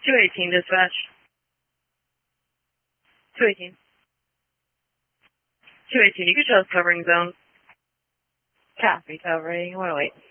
218 dispatch. 218. 218, you can show us covering zone. Copy, covering 108.